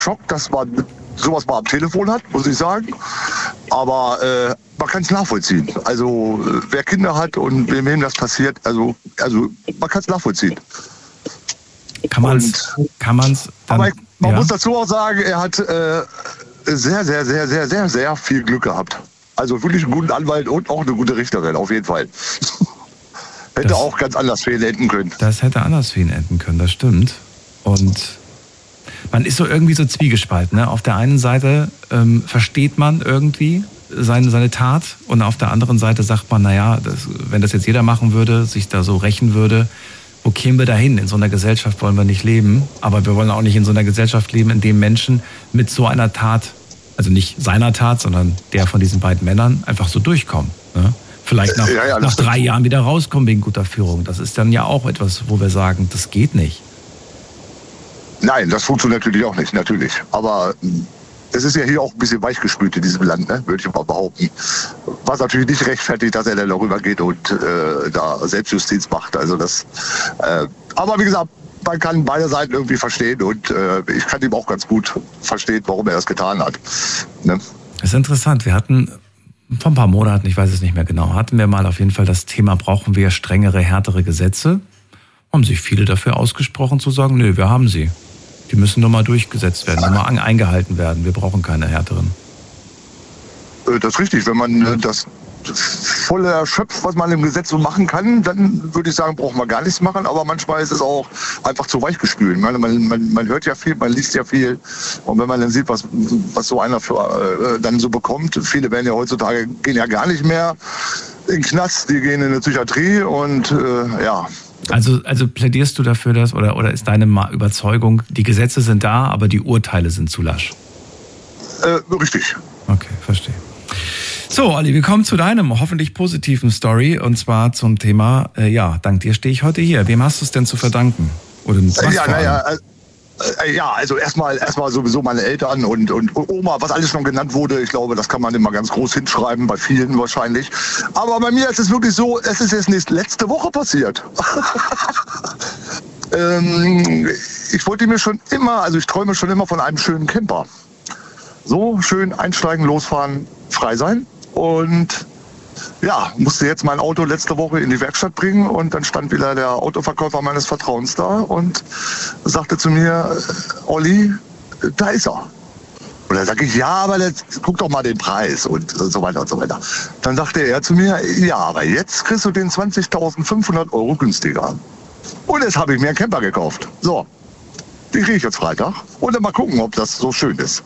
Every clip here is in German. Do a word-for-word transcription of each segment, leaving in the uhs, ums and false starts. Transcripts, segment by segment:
Schock, dass man sowas mal am Telefon hat, muss ich sagen. Aber äh, man kann es nachvollziehen. Also wer Kinder hat und wem das passiert, also, also man kann es nachvollziehen. Kann man es kann man's dann, aber ich, man ja. muss dazu auch sagen, er hat äh, sehr, sehr, sehr, sehr, sehr, sehr viel Glück gehabt. Also wirklich einen guten Anwalt und auch eine gute Richterin, auf jeden Fall. Hätte das, auch ganz anders für ihn enden können. Das hätte anders für ihn enden können, das stimmt. Und man ist so irgendwie so zwiegespalten. Ne? Auf der einen Seite ähm, versteht man irgendwie seine, seine Tat und auf der anderen Seite sagt man, naja, das, wenn das jetzt jeder machen würde, sich da so rächen würde, wo kämen wir dahin? In so einer Gesellschaft wollen wir nicht leben, aber wir wollen auch nicht in so einer Gesellschaft leben, in dem Menschen mit so einer Tat, also nicht seiner Tat, sondern der von diesen beiden Männern, einfach so durchkommen. Ne? Vielleicht nach, ja, ja, nach drei Jahren wieder rauskommen wegen guter Führung. Das ist dann ja auch etwas, wo wir sagen, das geht nicht. Nein, das funktioniert natürlich auch nicht, natürlich. Aber es ist ja hier auch ein bisschen weichgespült in diesem Land, ne? Würde ich mal behaupten. Was natürlich nicht rechtfertigt, dass er dann darüber geht und äh, da Selbstjustiz macht. Also das. Äh, aber wie gesagt, man kann beide Seiten irgendwie verstehen und äh, ich kann ihm auch ganz gut verstehen, warum er das getan hat. Ne? Das ist interessant. Wir hatten vor ein paar Monaten, ich weiß es nicht mehr genau, hatten wir mal auf jeden Fall das Thema, brauchen wir strengere, härtere Gesetze? Haben sich viele dafür ausgesprochen zu sagen, nö, wir haben sie. Die müssen nur mal durchgesetzt werden, nur mal eingehalten werden. Wir brauchen keine härteren. Das ist richtig. Wenn man das volle erschöpft, was man im Gesetz so machen kann, dann würde ich sagen, braucht man gar nichts machen. Aber manchmal ist es auch einfach zu weichgespült. Man, man, man, man hört ja viel, man liest ja viel. Und wenn man dann sieht, was, was so einer für, äh, dann so bekommt, viele werden ja heutzutage, gehen ja gar nicht mehr in den Knast, die gehen in eine Psychiatrie und äh, ja. Also, also plädierst du dafür, dass, oder, oder ist deine Überzeugung, die Gesetze sind da, aber die Urteile sind zu lasch? Äh, richtig. Okay, verstehe. So, Olli, wir kommen zu deinem hoffentlich positiven Story und zwar zum Thema, äh, ja, dank dir stehe ich heute hier. Wem hast du es denn zu verdanken? Oder was ja, naja, äh, ja, also erstmal erstmal sowieso meine Eltern und, und Oma, was alles schon genannt wurde. Ich glaube, das kann man immer ganz groß hinschreiben, bei vielen wahrscheinlich. Aber bei mir ist es wirklich so, es ist jetzt nicht letzte Woche passiert. ähm, ich wollte mir schon immer, also ich träume schon immer von einem schönen Camper. So schön einsteigen, losfahren, frei sein. Und ja, musste jetzt mein Auto letzte Woche in die Werkstatt bringen und dann stand wieder der Autoverkäufer meines Vertrauens da und sagte zu mir, Olli, da ist er. Und dann sage ich, ja, aber jetzt, guck doch mal den Preis und so weiter und so weiter. Dann sagte er zu mir, ja, aber jetzt kriegst du den zwanzigtausendfünfhundert Euro günstiger. Und jetzt habe ich mir einen Camper gekauft. So, den kriege ich jetzt Freitag und dann mal gucken, ob das so schön ist.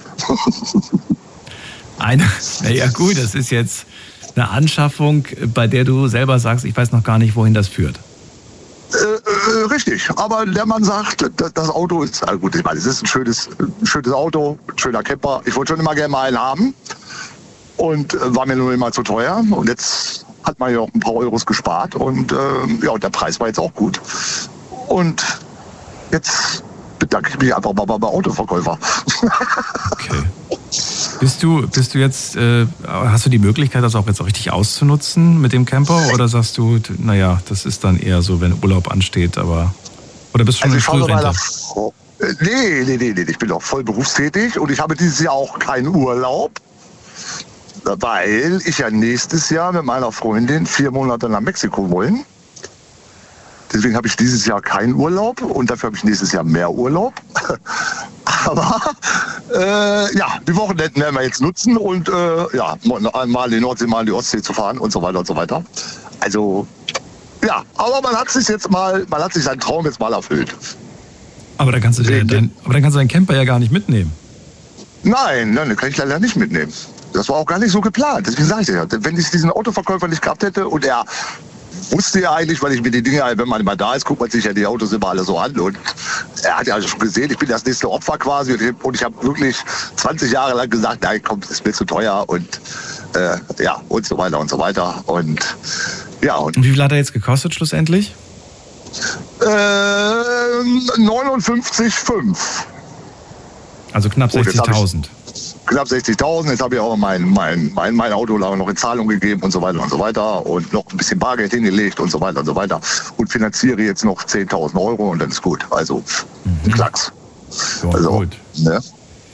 Eine, naja gut, das ist jetzt eine Anschaffung, bei der du selber sagst, ich weiß noch gar nicht, wohin das führt. Äh, äh, richtig, aber der Mann sagt, das Auto ist, also gut, ich meine, es ist ein schönes, ein schönes Auto, ein schöner Camper. Ich wollte schon immer gerne mal einen haben und äh, war mir nur immer zu teuer. Und jetzt hat man ja auch ein paar Euros gespart und äh, ja, und der Preis war jetzt auch gut. Und jetzt bedanke ich mich einfach mal beim Autoverkäufer. Okay. Bist du, bist du jetzt, äh, hast du die Möglichkeit, das auch jetzt auch richtig auszunutzen mit dem Camper? Oder sagst du, naja, das ist dann eher so, wenn Urlaub ansteht, aber, oder bist du schon also in Frührente? Nee, nee, nee, nee, ich bin auch voll berufstätig und ich habe dieses Jahr auch keinen Urlaub, weil ich ja nächstes Jahr mit meiner Freundin vier Monate nach Mexiko wollen. Deswegen habe ich dieses Jahr keinen Urlaub und dafür habe ich nächstes Jahr mehr Urlaub. Aber äh, ja, die Wochenenden werden wir jetzt nutzen und äh, ja, mal in die Nordsee, mal in die Ostsee zu fahren und so weiter und so weiter. Also ja, aber man hat sich jetzt mal, man hat sich seinen Traum jetzt mal erfüllt. Aber dann kannst du dir dein, aber dann kannst du deinen Camper ja gar nicht mitnehmen. Nein, nein, den kann ich leider nicht mitnehmen. Das war auch gar nicht so geplant. Deswegen sage ich dir, wenn ich diesen Autoverkäufer nicht gehabt hätte und er wusste ja eigentlich, weil ich mir die Dinge, wenn man mal da ist, guckt man sich ja die Autos immer alle so an. Und er hat ja schon gesehen, ich bin das nächste Opfer quasi. Und ich habe wirklich zwanzig Jahre lang gesagt, nein, komm, das ist mir zu teuer. Und äh, ja, und so weiter und so weiter. Und ja. Und, und wie viel hat er jetzt gekostet schlussendlich? Äh, neunundfünfzig Komma fünf. Also knapp sechzigtausend. Knapp sechzigtausend, jetzt habe ich auch mein, mein, mein, mein Auto noch in Zahlung gegeben und so weiter und so weiter und noch ein bisschen Bargeld hingelegt und so weiter und so weiter und finanziere jetzt noch zehntausend Euro und dann ist gut. Also, mhm. Klacks. So, also, gut. Ne?